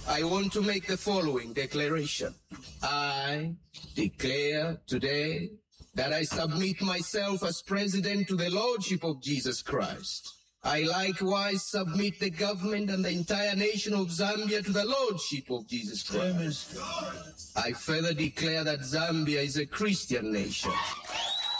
I want to make the following declaration. I declare today that I submit myself as president to the Lordship of Jesus Christ. I likewise submit the government and the entire nation of Zambia to the Lordship of Jesus Christ. I further declare that Zambia is a Christian nation.